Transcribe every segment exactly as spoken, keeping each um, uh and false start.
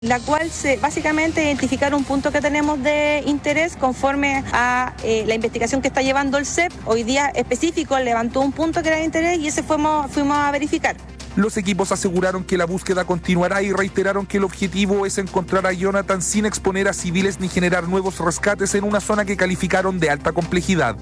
la cual se básicamente identificar un punto que tenemos de interés conforme a eh, la investigación que está llevando el C E P. Hoy día específico levantó un punto que era de interés y ese fuimos, fuimos a verificar. Los equipos aseguraron que la búsqueda continuará y reiteraron que el objetivo es encontrar a Jonathan sin exponer a civiles ni generar nuevos rescates en una zona que calificaron de alta complejidad.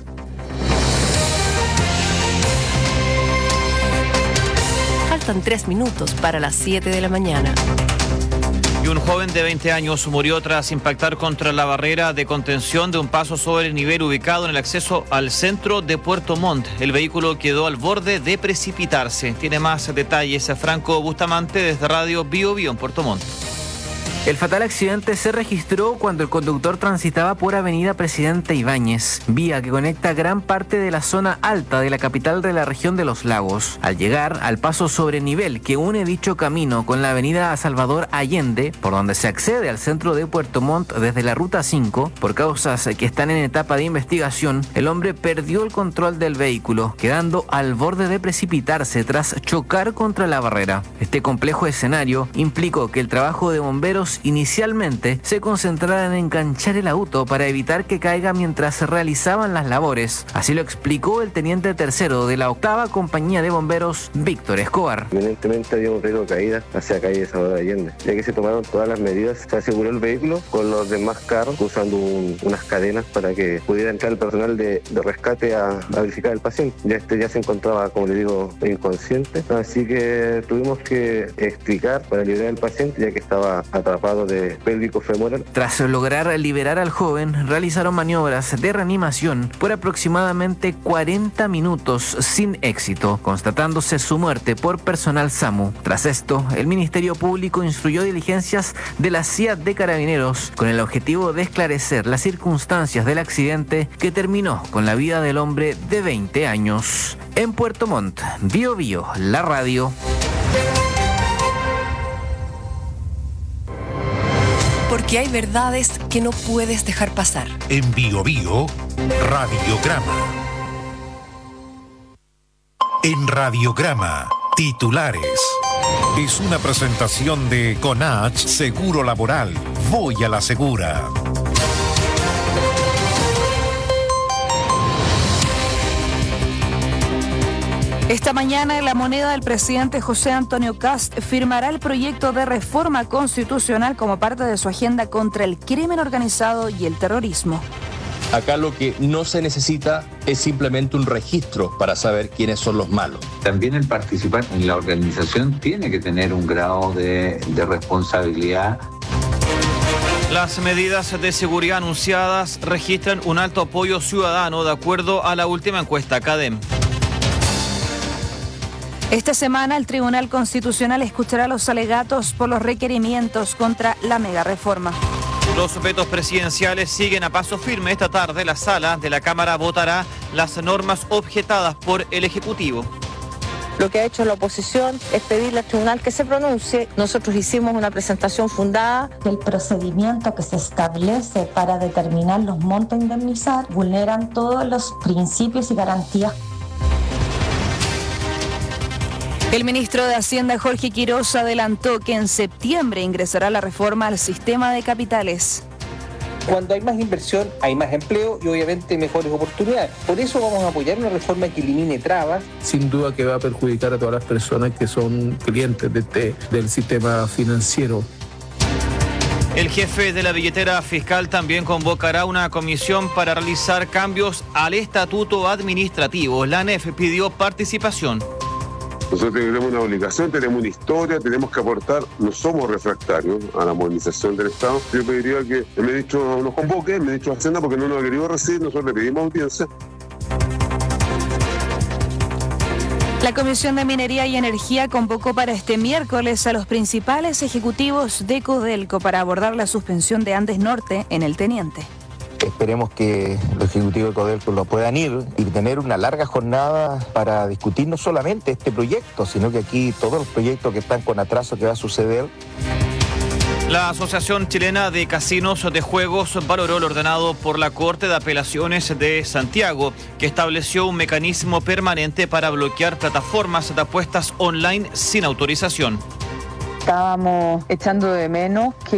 Faltan tres minutos para las siete de la mañana. Y un joven de veinte años murió tras impactar contra la barrera de contención de un paso sobre nivel ubicado en el acceso al centro de Puerto Montt. El vehículo quedó al borde de precipitarse. Tiene más detalles Franco Bustamante desde Radio Bio Bio en Puerto Montt. El fatal accidente se registró cuando el conductor transitaba por Avenida Presidente Ibáñez, vía que conecta gran parte de la zona alta de la capital de la región de Los Lagos. Al llegar al paso sobre nivel que une dicho camino con la Avenida Salvador Allende, por donde se accede al centro de Puerto Montt desde la Ruta cinco, por causas que están en etapa de investigación, el hombre perdió el control del vehículo, quedando al borde de precipitarse tras chocar contra la barrera. Este complejo escenario implicó que el trabajo de bomberos inicialmente se concentraran en enganchar el auto para evitar que caiga mientras se realizaban las labores. Así lo explicó el teniente tercero de la octava compañía de bomberos, Víctor Escobar. Evidentemente había un riesgo de caída hacia calle Salvador Allende, ya que se tomaron todas las medidas. Se aseguró el vehículo con los demás carros usando un, unas cadenas para que pudiera entrar el personal de, de rescate a, a verificar al paciente. Ya este ya se encontraba, como le digo, inconsciente, así que tuvimos que explicar para liberar al paciente ya que estaba atrapado de pélvico femoral. Tras lograr liberar al joven, realizaron maniobras de reanimación por aproximadamente cuarenta minutos sin éxito, constatándose su muerte por personal SAMU. Tras esto, el Ministerio Público instruyó diligencias de la C I A de Carabineros con el objetivo de esclarecer las circunstancias del accidente que terminó con la vida del hombre de veinte años. En Puerto Montt, Bio Bio, la radio. Porque hay verdades que no puedes dejar pasar. En Bio Bio, Radiograma. En Radiograma, titulares. Es una presentación de Conach Seguro Laboral. Voy a la segura. Esta mañana, en La Moneda, el presidente José Antonio Kast firmará el proyecto de reforma constitucional como parte de su agenda contra el crimen organizado y el terrorismo. Acá lo que no se necesita es simplemente un registro para saber quiénes son los malos. También el participar en la organización tiene que tener un grado de, de responsabilidad. Las medidas de seguridad anunciadas registran un alto apoyo ciudadano de acuerdo a la última encuesta CADEM. Esta semana el Tribunal Constitucional escuchará los alegatos por los requerimientos contra la megareforma. Los vetos presidenciales siguen a paso firme. Esta tarde la sala de la Cámara votará las normas objetadas por el Ejecutivo. Lo que ha hecho la oposición es pedirle al tribunal que se pronuncie. Nosotros hicimos una presentación fundada. El procedimiento que se establece para determinar los montos a indemnizar vulneran todos los principios y garantías. El ministro de Hacienda, Jorge Quiroz, adelantó que en septiembre ingresará la reforma al sistema de capitales. Cuando hay más inversión, hay más empleo y obviamente mejores oportunidades. Por eso vamos a apoyar una reforma que elimine trabas. Sin duda que va a perjudicar a todas las personas que son clientes de este, del sistema financiero. El jefe de la billetera fiscal también convocará una comisión para realizar cambios al estatuto administrativo. La A N E F pidió participación. Nosotros tenemos una obligación, tenemos una historia, tenemos que aportar, no somos refractarios a la modernización del Estado. Yo pediría que el ministro nos convoque, el ministro de Hacienda, porque no nos ha querido recibir, nosotros le pedimos audiencia. La Comisión de Minería y Energía convocó para este miércoles a los principales ejecutivos de Codelco para abordar la suspensión de Andes Norte en el Teniente. Esperemos que los ejecutivos de Codelco lo puedan ir y tener una larga jornada para discutir no solamente este proyecto, sino que aquí todos los proyectos que están con atraso que va a suceder. La Asociación Chilena de Casinos de Juegos valoró el ordenado por la Corte de Apelaciones de Santiago, que estableció un mecanismo permanente para bloquear plataformas de apuestas online sin autorización. estábamos echando de menos que